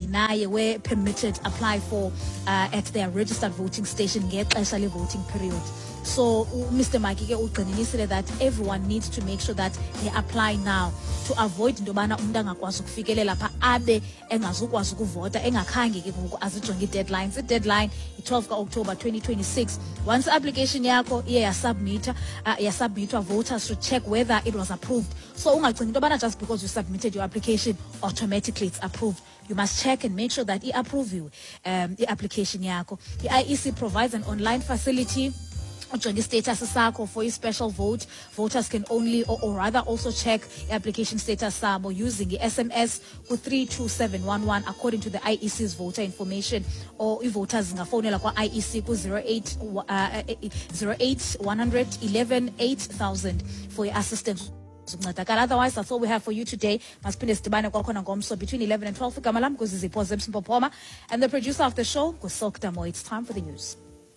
naye were permitted apply for at their registered voting station ngexesha le voting period. So Mr. Maki ke ugqininisile that everyone needs to make sure that they apply now to avoid into yobana umuntu angakwazi ukufikelela pha abe engazukwazi ukuvota engakhange ke ngoku azijonge deadlines. The deadline is 12 October 2026. Once application yakho iye yasubmitwa, voters should check whether it was approved. So ungacingi into yobana just because you submitted your application automatically it's approved. You must check and make sure that I approve you the application yakho. The IEC provides an online facility ujonge status sakho for a special vote. Voters can only or rather also check application status sabo using the SMS ku 32711 according to the IEC's voter information, or voters ngafonela kwa IEC ku 08 100 11 8000 for your assistance. Otherwise, that's all we have for you today. Between 11 and 12. And the producer of the show, Kusok Damo. It's time for the news.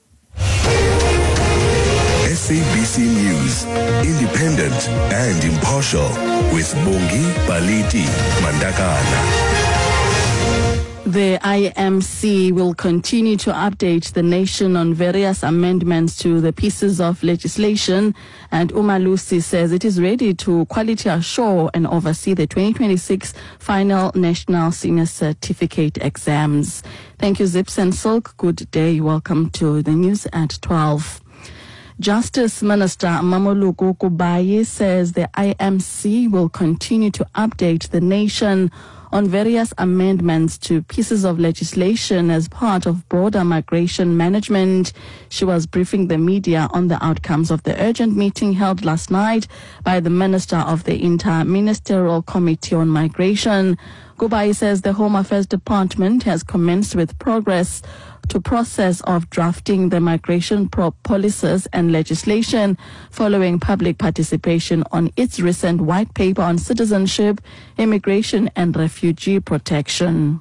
SABC News, independent and impartial, with Bongi Baliti Mandakana. The IMC will continue to update the nation on various amendments to the pieces of legislation, and Umalusi says it is ready to quality assure and oversee the 2026 final National Senior Certificate exams. Thank you, Zips and Silk. Good day. Welcome to the news at 12. Justice Minister Mamoluko Kubayi says the IMC will continue to update the nation on various amendments to pieces of legislation as part of broader migration management. She was briefing the media on the outcomes of the urgent meeting held last night by the Minister of the Inter-Ministerial Committee on Migration. Kubayi says the Home Affairs Department has commenced with process of drafting the migration policies and legislation following public participation on its recent white paper on citizenship, immigration and refugee protection.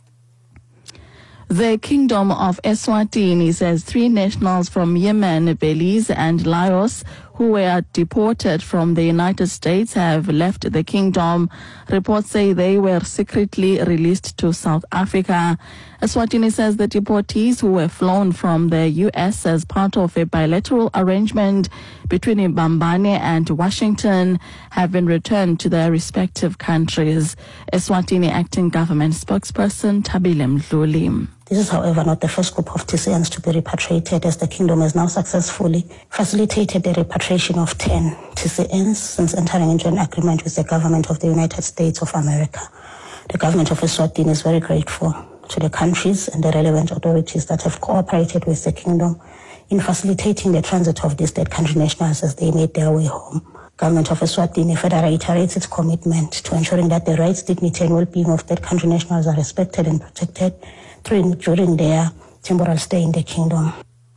The Kingdom of Eswatini says 3 nationals from Yemen, Belize and Laos who were deported from the United States have left the kingdom. Reports say they were secretly released to South Africa. Eswatini says the deportees who were flown from the U.S. as part of a bilateral arrangement between Mbambane and Washington have been returned to their respective countries. Eswatini acting government spokesperson Tabile Mdluli. This is, however, not the first group of TCNs to be repatriated, as the kingdom has now successfully facilitated the repatriation of 10 TCNs since entering into an agreement with the government of the United States of America. The government of Eswatini is very grateful to the countries and the relevant authorities that have cooperated with the kingdom in facilitating the transit of these third country nationals as they made their way home. Government of Eswatini further reiterates its commitment to ensuring that the rights, dignity and well-being of third country nationals are respected and protected during their temporal stay in the kingdom.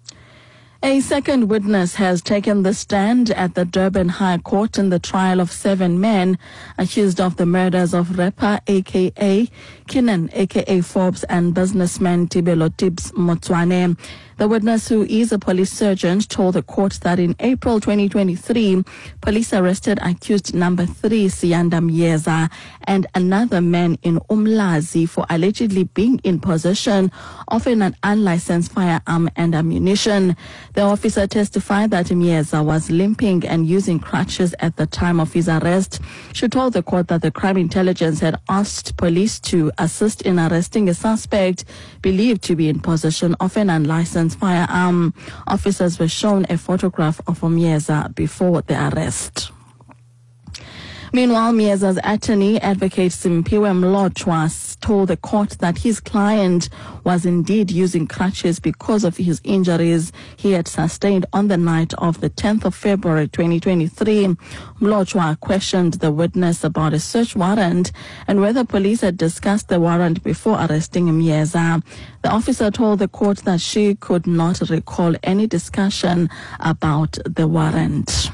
A second witness has taken the stand at the Durban High Court in the trial of 7 men accused of the murders of rapper aka Kinan aka Forbes and businessman Tibelo Tibbs Motswane. The witness, who is a police sergeant, told the court that in April 2023, police arrested accused number 3 Siyanda Myeza and another man in Umlazi for allegedly being in possession of an unlicensed firearm and ammunition. The officer testified that Myeza was limping and using crutches at the time of his arrest. She told the court that the crime intelligence had asked police to assist in arresting a suspect believed to be in possession of an unlicensed firearm. Officers were shown a photograph of Myeza before the arrest. Meanwhile, Mieza's attorney, Advocate Simpiwe Mlotshwa, told the court that his client was indeed using crutches because of his injuries he had sustained on the night of the 10th of February 2023. Mlotshwa questioned the witness about a search warrant and whether police had discussed the warrant before arresting Myeza. The officer told the court that she could not recall any discussion about the warrant.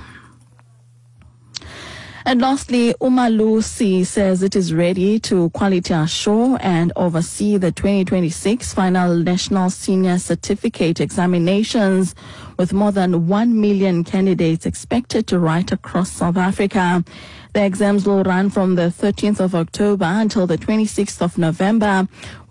And lastly, Umalusi says it is ready to quality assure and oversee the 2026 final National Senior Certificate examinations, with more than 1 million candidates expected to write across South Africa. The exams will run from the 13th of October until the 26th of November,